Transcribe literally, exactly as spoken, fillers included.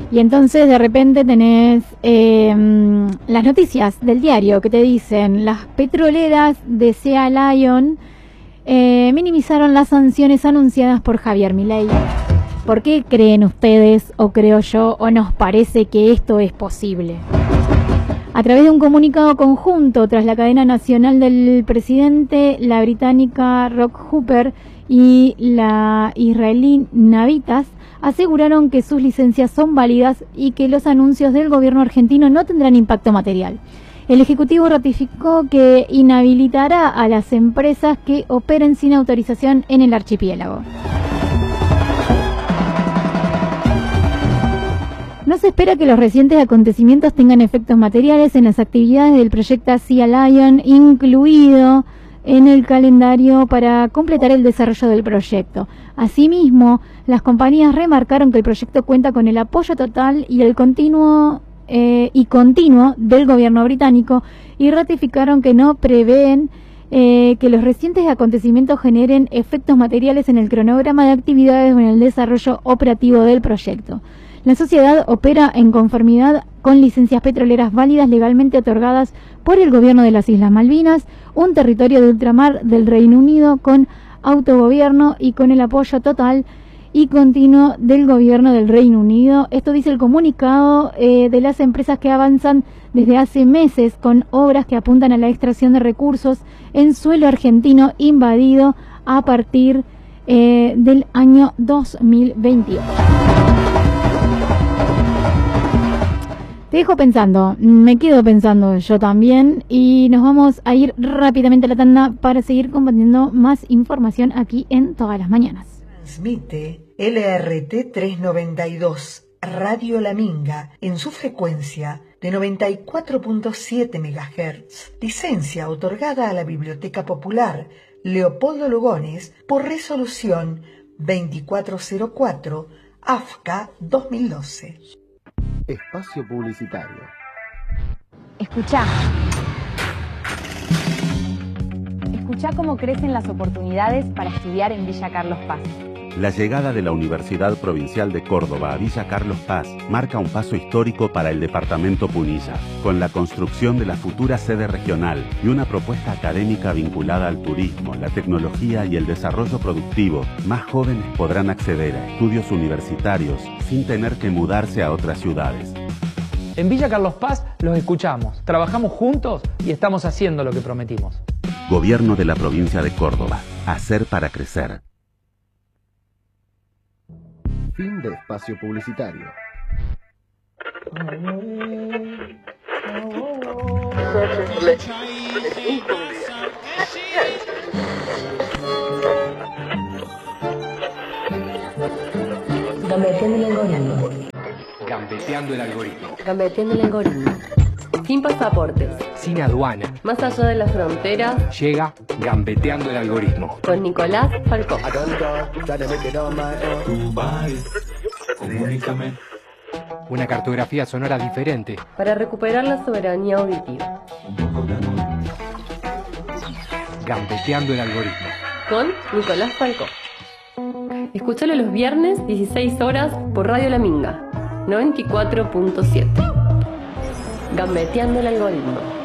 Y entonces de repente tenés eh, las noticias del diario que te dicen: las petroleras de Sea Lion eh, minimizaron las sanciones anunciadas por Javier Milei. ¿Por qué creen ustedes, o creo yo, o nos parece que esto es posible? A través de un comunicado conjunto tras la cadena nacional del presidente, la británica Rock Hooper y la israelí Navitas aseguraron que sus licencias son válidas y que los anuncios del gobierno argentino no tendrán impacto material. El Ejecutivo ratificó que inhabilitará a las empresas que operen sin autorización en el archipiélago. No se espera que los recientes acontecimientos tengan efectos materiales en las actividades del proyecto Sea Lion, incluido en el calendario para completar el desarrollo del proyecto. Asimismo, las compañías remarcaron que el proyecto cuenta con el apoyo total y el continuo eh, y continuo del gobierno británico, y ratificaron que no prevén eh, que los recientes acontecimientos generen efectos materiales en el cronograma de actividades o en el desarrollo operativo del proyecto. La sociedad opera en conformidad con licencias petroleras válidas legalmente otorgadas por el gobierno de las Islas Malvinas, un territorio de ultramar del Reino Unido, con autogobierno y con el apoyo total y continuo del gobierno del Reino Unido. Esto dice el comunicado eh, de las empresas que avanzan desde hace meses con obras que apuntan a la extracción de recursos en suelo argentino invadido a partir eh, del año dos mil veintiocho. Te dejo pensando, me quedo pensando yo también, y nos vamos a ir rápidamente a la tanda para seguir compartiendo más información aquí en Todas las Mañanas. Transmite L R T trescientos noventa y dos, Radio La Minga, en su frecuencia de noventa y cuatro punto siete megahertz. Licencia otorgada a la Biblioteca Popular Leopoldo Lugones por resolución veinticuatro cero cuatro, A F C A dos mil doce. Espacio publicitario. Escuchá. Escuchá cómo crecen las oportunidades para estudiar en Villa Carlos Paz. La llegada de la Universidad Provincial de Córdoba a Villa Carlos Paz marca un paso histórico para el departamento Punilla, con la construcción de la futura sede regional y una propuesta académica vinculada al turismo, la tecnología y el desarrollo productivo. Más jóvenes podrán acceder a estudios universitarios sin tener que mudarse a otras ciudades. En Villa Carlos Paz los escuchamos, trabajamos juntos y estamos haciendo lo que prometimos. Gobierno de la provincia de Córdoba. Hacer para crecer. Fin de espacio publicitario. Gambeteando el algoritmo. Gambeteando el algoritmo. Gambeteando el algoritmo. Sin pasaportes. Sin aduana. Más allá de las fronteras. Llega Gambeteando el algoritmo. Con Nicolás Falcó. Una cartografía sonora diferente. Para recuperar la soberanía auditiva. Gambeteando el algoritmo. Con Nicolás Falcó. Escúchalo los viernes, dieciséis horas, por Radio La Minga, noventa y cuatro punto siete. Gambeteando el algoritmo.